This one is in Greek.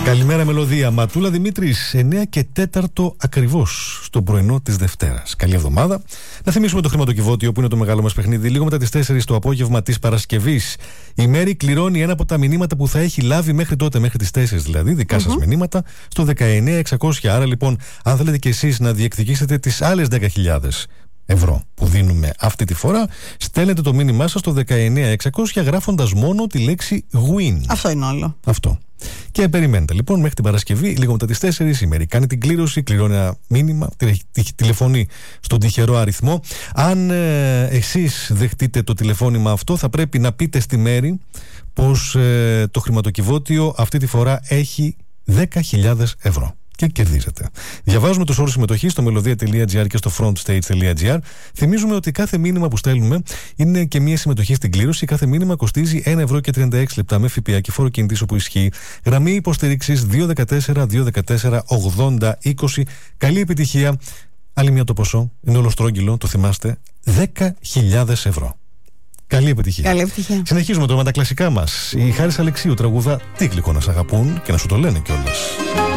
Καλημέρα Μελωδία. Ματούλα Δημήτρης, 9 και 4 ακριβώς στο πρωινό της Δευτέρας. Καλή εβδομάδα. Να θυμίσουμε το χρηματοκιβώτιο που είναι το μεγάλο μας παιχνίδι. Λίγο μετά τις 4 το απόγευμα της Παρασκευής. Η Μέρη κληρώνει ένα από τα μηνύματα που θα έχει λάβει μέχρι τότε, μέχρι τις 4 δηλαδή, δικά σας μηνύματα, στο 19600. Άρα λοιπόν, αν θέλετε κι εσείς να διεκδικήσετε τις άλλες 10.000 ευρώ που δίνουμε αυτή τη φορά, στέλνετε το μήνυμά σας στο 19600 γράφοντας μόνο τη λέξη win. Αυτό είναι όλο. Αυτό. Και περιμένετε λοιπόν μέχρι την Παρασκευή, λίγο μετά τις 4 η Μέρη κάνει την κλήρωση, κληρώνει ένα μήνυμα, τηλεφωνεί στον τυχερό αριθμό. Αν εσείς δεχτείτε το τηλεφώνημα αυτό, θα πρέπει να πείτε στη Μέρη πως το χρηματοκιβώτιο αυτή τη φορά έχει 10.000 ευρώ. Και κερδίζετε. Διαβάζουμε τους όρους συμμετοχής στο melodia.gr και στο frontstage.gr. Θυμίζουμε ότι κάθε μήνυμα που στέλνουμε είναι και μια συμμετοχή στην κλήρωση. Κάθε μήνυμα κοστίζει 1,36 ευρώ με ΦΠΑ και φόρο κινητής όπου ισχύει. Γραμμή υποστήριξης 214-214-80-20. Καλή επιτυχία. Άλλη μια το ποσό. Είναι όλο στρόγγυλο, το θυμάστε. 10.000 ευρώ. Καλή επιτυχία. Καλή επιτυχία. Συνεχίζουμε τώρα με τα κλασικά μας. Η Χάρης Αλεξίου τραγουδά «Τι γλυκό να σ' αγαπούν» και να σου το λένε κιόλας.